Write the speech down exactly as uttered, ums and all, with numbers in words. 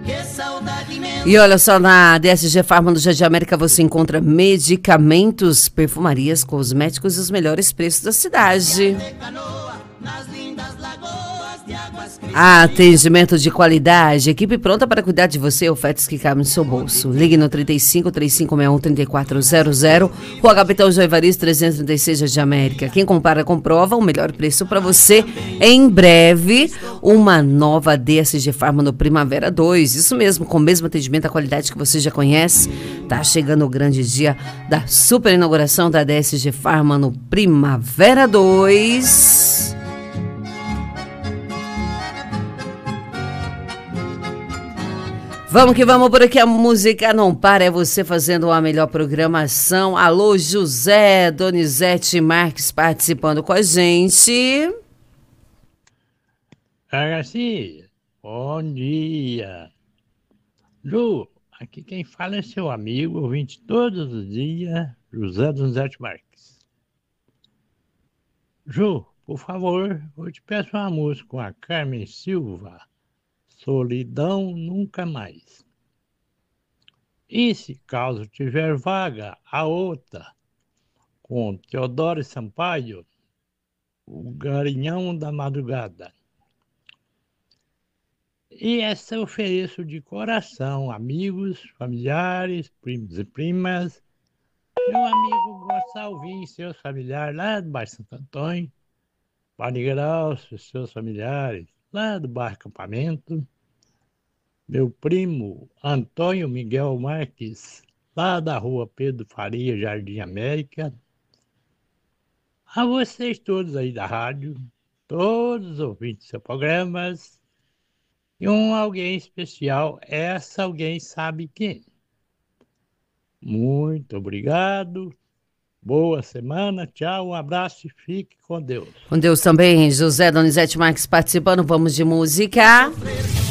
E olha só, na D S G Farma do Jardim América você encontra medicamentos, perfumarias, cosméticos e os melhores preços da cidade. Atendimento de qualidade, equipe pronta para cuidar de você, ofertas que cabem no seu bolso. Ligue no trinta e cinco, trinta e cinco sessenta e um, trinta e quatro zero zero, Rua Capitão João Evaristo, trezentos e trinta e seis, Jardim América. Quem compara, comprova o melhor preço para você. Em breve, uma nova D S G Farma no Primavera dois. Isso mesmo, com o mesmo atendimento, a qualidade que você já conhece. Tá chegando o grande dia da super inauguração da D S G Farma no Primavera dois. Vamos que vamos, por aqui a música não para, é você fazendo a melhor programação. Alô, José Donizete Marques participando com a gente. Garcia, bom dia. Lu, aqui quem fala é seu amigo, ouvinte todos os dias, José Donizete Marques. Ju, por favor, eu te peço uma música com a Carmen Silva. Solidão nunca mais. E se caso tiver vaga, a outra, com Teodoro Sampaio, o Garinhão da Madrugada. E essa eu ofereço de coração, amigos, familiares, primos e primas. Meu amigo Gonçalvinho e seus familiares lá do bairro Santo Antônio, Padre Graucio e seus familiares lá do bairro Acampamento. Meu primo Antônio Miguel Marques, lá da rua Pedro Faria, Jardim América. A vocês todos aí da rádio, todos os ouvintes dos seus programas, e um alguém especial, essa alguém sabe quem. Muito obrigado, boa semana, tchau, um abraço e fique com Deus. Com Deus também, José Donizete Marques participando, vamos de música.